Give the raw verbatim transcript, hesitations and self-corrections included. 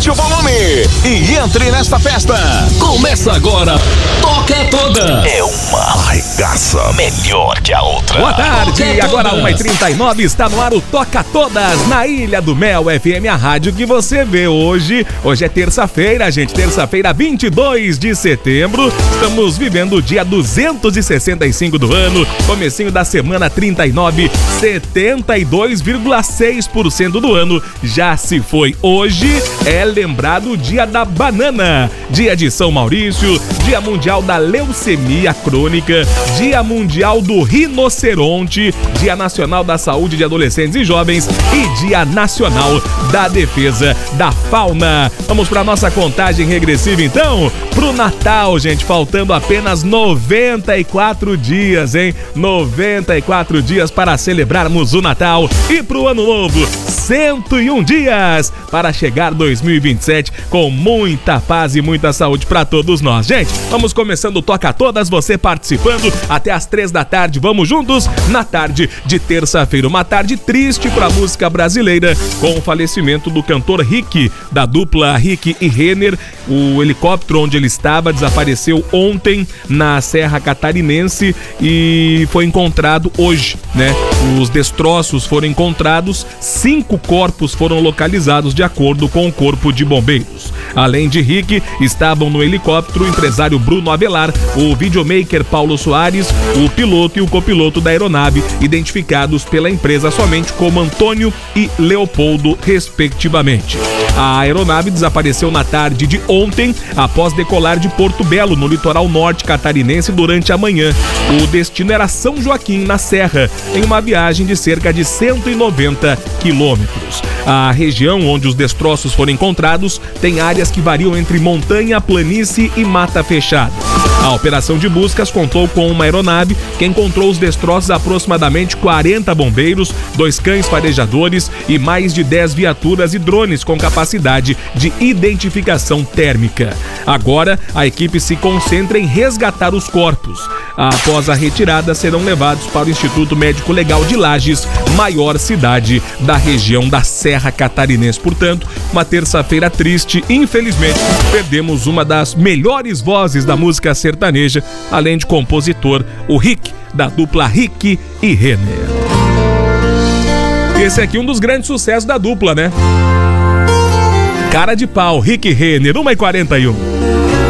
aumente o volume e entre nesta festa. Começa agora, Toca Todas. É uma arregaça melhor que a outra. Boa tarde, Toca agora Todas. uma e trinta e nove, está no ar o Toca Todas, na Ilha do Mel F M, a rádio que você vê hoje. Hoje é terça-feira, gente, terça-feira, vinte e dois de setembro. Estamos vivendo o dia duzentos e sessenta e cinco do ano, comecinho da semana trinta e nove, setenta e dois vírgula seis por cento do ano já se foi. Hoje é lembrado o dia da banana, dia de São Maurício, dia mundial da leucemia crônica, dia mundial do rinoceronte, dia nacional da saúde de adolescentes e jovens e dia nacional da defesa da fauna. Vamos para nossa contagem regressiva então, pro Natal, gente, faltando apenas noventa e quatro dias, hein? noventa e quatro dias para celebrarmos o Natal e pro Ano Novo, cento e um dias para chegar dois mil e vinte e sete com muita paz e muita saúde para todos nós. Gente, vamos começando o Toca Todas, você participando até as três da tarde. Vamos juntos na tarde de terça-feira. Uma tarde triste para a música brasileira com o falecimento do cantor Rick, da dupla Rick e Renner. O helicóptero onde ele estava desapareceu ontem na Serra Catarinense e foi encontrado hoje, né? Os destroços foram encontrados, cinco corpos foram localizados de acordo com o Corpo de Bombeiros. Além de Rick, estavam no helicóptero o empresário Bruno Avelar, o videomaker Paulo Soares, o piloto e o copiloto da aeronave, identificados pela empresa somente como Antônio e Leopoldo, respectivamente. A aeronave desapareceu na tarde de ontem, após decolar de Porto Belo, no litoral norte catarinense, durante a manhã. O destino era São Joaquim, na Serra, em uma viagem de cerca de cento e noventa quilômetros. A região onde os destroços foram encontrados tem áreas que variam entre montanha, planície e mata fechada. A operação de buscas contou com uma aeronave que encontrou os destroços, aproximadamente quarenta bombeiros, dois cães farejadores e mais de dez viaturas e drones com capacidade de identificação térmica. Agora, a equipe se concentra em resgatar os corpos. Após a retirada, serão levados para o Instituto Médico Legal de Lages, maior cidade da região da Serra Catarinense. Portanto, uma terça-feira triste. Infelizmente, perdemos uma das melhores vozes da música sertaneja, além de compositor, o Rick, da dupla Rick e Renner. Esse aqui é um dos grandes sucessos da dupla, né? Cara de pau, Rick e Renner, uma e quarenta e um.